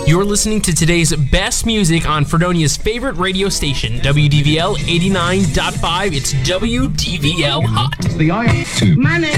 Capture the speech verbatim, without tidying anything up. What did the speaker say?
You're listening to today's best music on Fredonia's favorite radio station, W D V L eighty-nine point five. It's W D V L Hot. The I- My name